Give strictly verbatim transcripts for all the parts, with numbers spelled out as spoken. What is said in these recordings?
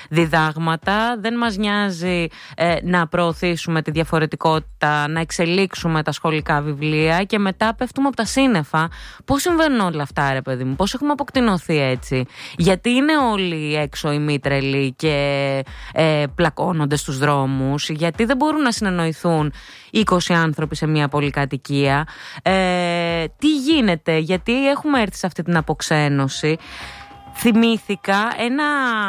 διδάγματα, δεν μας νοιάζει ε, να προωθήσουμε τη διαφορετικότητα, να εξελίξουμε τα σχολικά βιβλία και μετά πέφτουμε από τα σύννεφα. Πώς συμβαίνουν όλα αυτά, ρε παιδί μου, πώς έχουμε αποκτηνωθεί έτσι? Γιατί είναι όλοι έξω οι μήτρελοι και ε, πλακώνονται στους δρόμους? Γιατί δεν μπορούν να συνεννοηθούν είκοσι άνθρωποι σε μια πολυκατοικία? Ε, τι γίνεται? Γιατί έχουμε έρθει σε αυτή την αποξένωση? Θυμήθηκα ένα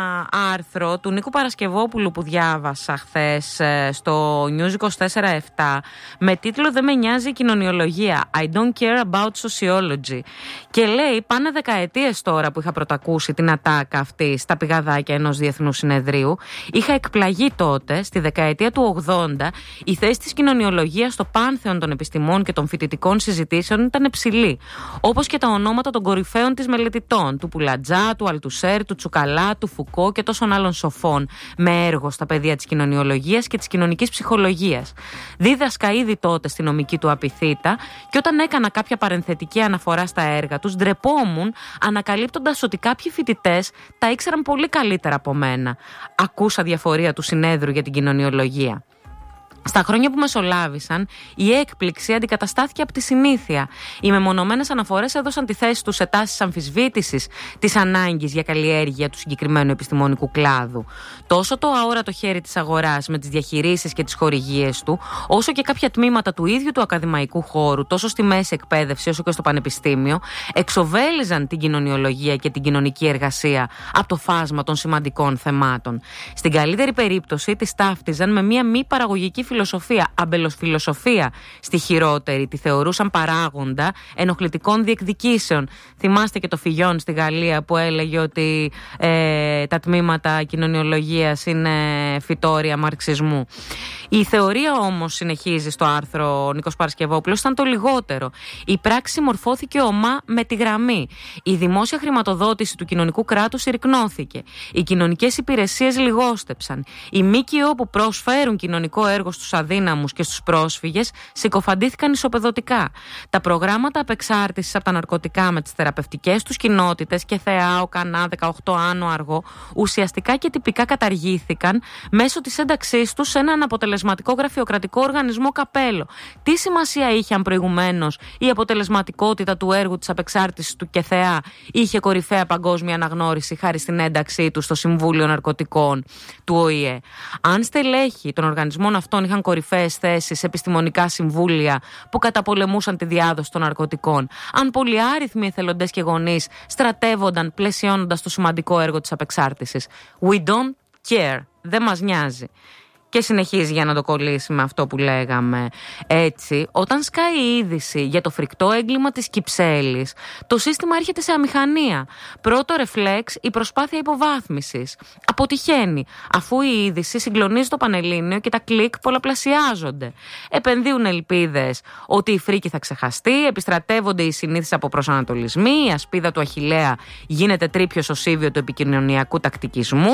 άρθρο του Νίκου Παρασκευόπουλου που διάβασα χθες στο News είκοσι τέσσερα επτά με τίτλο «Δεν με νοιάζει η κοινωνιολογία. I don't care about sociology». Και λέει, πάνε δεκαετίες τώρα που είχα πρωτακούσει την ατάκα αυτή στα πηγαδάκια ενός διεθνούς συνεδρίου. Είχα εκπλαγεί τότε, στη δεκαετία του ογδόντα, η θέση της κοινωνιολογίας στο πάνθεον των επιστημών και των φοιτητικών συζητήσεων ήταν υψηλή. Όπως και τα ονόματα των κορυφαίων της μελετητών, του Πουλατζά, του Αλτουσέρ, του Τσουκαλά, του Φουκώ και τόσων άλλων σοφών με έργο στα πεδία της κοινωνιολογίας και της κοινωνικής ψυχολογίας. Δίδασκα ήδη τότε στη νομική του Απιθύτα και όταν έκανα κάποια παρενθετική αναφορά στα έργα τους, ντρεπόμουν ανακαλύπτοντας ότι κάποιοι φοιτητές τα ήξεραν πολύ καλύτερα από μένα. Ακούσα διαφορία του συνέδρου για την κοινωνιολογία. Στα χρόνια που μεσολάβησαν, η έκπληξη αντικαταστάθηκε από τη συνήθεια. Οι μεμονωμένες αναφορές έδωσαν τη θέση τους σε τάσεις αμφισβήτησης της ανάγκης για καλλιέργεια του συγκεκριμένου επιστημονικού κλάδου. Τόσο το αόρατο χέρι της αγοράς με τις διαχειρίσεις και τις χορηγίες του, όσο και κάποια τμήματα του ίδιου του ακαδημαϊκού χώρου, τόσο στη μέση εκπαίδευση όσο και στο πανεπιστήμιο, εξοβέλιζαν την κοινωνιολογία και την κοινωνική εργασία από το φάσμα των σημαντικών θεμάτων. Στην καλύτερη περίπτωση, τις ταύτιζαν με μια μη παραγωγική φιλοσοφία, αμπελοσφιλοσοφία στη χειρότερη, τη θεωρούσαν παράγοντα ενοχλητικών διεκδικήσεων. Θυμάστε και το Φιγιόν στη Γαλλία που έλεγε ότι ε, τα τμήματα κοινωνιολογίας είναι φυτόρια μαρξισμού. Η θεωρία όμως, συνεχίζει στο άρθρο ο Νίκος Παρασκευόπουλος, ήταν το λιγότερο. Η πράξη μορφώθηκε ομά με τη γραμμή. Η δημόσια χρηματοδότηση του κοινωνικού κράτους συρρικνώθηκε. Οι κοινωνικές υπηρεσίες λιγόστεψαν. Οι ΜΚΟ που προσφέρουν κοινωνικό έργο στους αδύναμους και στους πρόσφυγες συκοφαντήθηκαν ισοπεδωτικά. Τα προγράμματα απεξάρτησης από τα ναρκωτικά με τις θεραπευτικές τους κοινότητες και ΘΕΑΟ, ΚΑΝΑ, δεκαοκτώ Άνω, Αργό ουσιαστικά και τυπικά καταργήθηκαν μέσω της ένταξής τους σε έναν αποτελεσματικό γραφειοκρατικό οργανισμό καπέλο. Τι σημασία είχε αν προηγουμένως η αποτελεσματικότητα του έργου της απεξάρτησης του ΚΕΘΕΑ είχε κορυφαία παγκόσμια αναγνώριση χάρη στην ένταξή του στο Συμβούλιο Ναρκωτικών του ΟΗΕ? Αν στελέχη των οργανισμών αυτών είχαν κορυφαίες θέσεις σε επιστημονικά συμβούλια που καταπολεμούσαν τη διάδοση των ναρκωτικών, αν πολυάριθμοι εθελοντές και γονείς στρατεύονταν πλαισιώνοντας το σημαντικό έργο της απεξάρτησης. We don't care. Δεν μας νοιάζει. Και συνεχίζει για να το κολλήσει με αυτό που λέγαμε. Έτσι, όταν σκάει η είδηση για το φρικτό έγκλημα της Κυψέλης, το σύστημα έρχεται σε αμηχανία. Πρώτο ρεφλέξ, η προσπάθεια υποβάθμισης. Αποτυχαίνει, αφού η είδηση συγκλονίζει το Πανελλήνιο και τα κλικ πολλαπλασιάζονται. Επενδύουν ελπίδες ότι η φρίκη θα ξεχαστεί, επιστρατεύονται οι συνήθεις αποπροσανατολισμοί, η ασπίδα του Αχιλλέα γίνεται τρίπιο σωσίβιο του επικοινωνιακού τακτικισμού.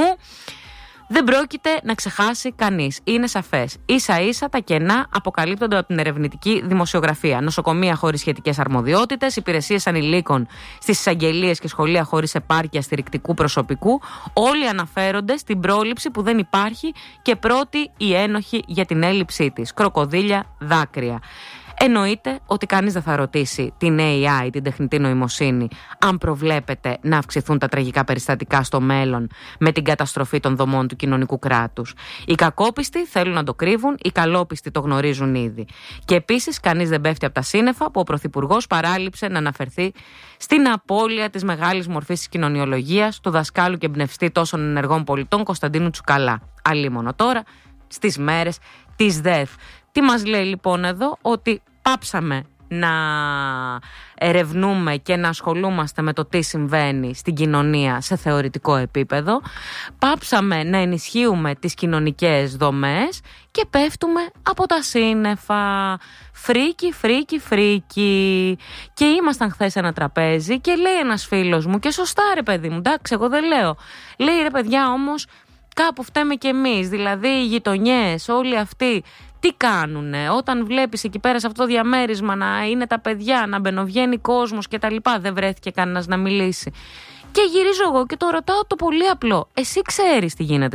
Δεν πρόκειται να ξεχάσει κανείς. Είναι σαφές. Ίσα-ίσα τα κενά αποκαλύπτονται από την ερευνητική δημοσιογραφία. Νοσοκομεία χωρίς σχετικές αρμοδιότητες, υπηρεσίες ανηλίκων στις εισαγγελίες και σχολεία χωρίς επάρκεια στηρικτικού προσωπικού. Όλοι αναφέρονται στην πρόληψη που δεν υπάρχει και πρώτοι οι ένοχοι για την έλλειψή της. Κροκοδίλια, δάκρυα. Εννοείται ότι κανείς δεν θα ρωτήσει την έι άι, την τεχνητή νοημοσύνη, αν προβλέπεται να αυξηθούν τα τραγικά περιστατικά στο μέλλον με την καταστροφή των δομών του κοινωνικού κράτους. Οι κακόπιστοι θέλουν να το κρύβουν, οι καλόπιστοι το γνωρίζουν ήδη. Και επίσης κανείς δεν πέφτει από τα σύννεφα που ο Πρωθυπουργός παράλειψε να αναφερθεί στην απώλεια της μεγάλης μορφής της κοινωνιολογίας του δασκάλου και εμπνευστή τόσων ενεργών πολιτών Κωνσταντίνου Τσουκαλά. Αλίμονο τώρα στις μέρες της ΔΕΘ. Τι μας λέει λοιπόν εδώ? Ότι πάψαμε να ερευνούμε και να ασχολούμαστε με το τι συμβαίνει στην κοινωνία σε θεωρητικό επίπεδο. Πάψαμε να ενισχύουμε τις κοινωνικές δομές και πέφτουμε από τα σύννεφα. Φρίκι, φρίκι, φρίκι. Και ήμασταν χθες σε ένα τραπέζι και λέει ένας φίλος μου, και σωστά ρε παιδί μου, εντάξει εγώ δεν λέω, λέει ρε παιδιά όμως κάπου φταίμε κι εμείς, δηλαδή οι γειτονιές, όλοι αυτοί τι κάνουνε όταν βλέπεις εκεί πέρα σε αυτό το διαμέρισμα να είναι τα παιδιά, να μπαινοβγαίνει κόσμος και τα λοιπά, δεν βρέθηκε κανένας να μιλήσει. Και γυρίζω εγώ και το ρωτάω το πολύ απλό, εσύ ξέρεις τι γίνεται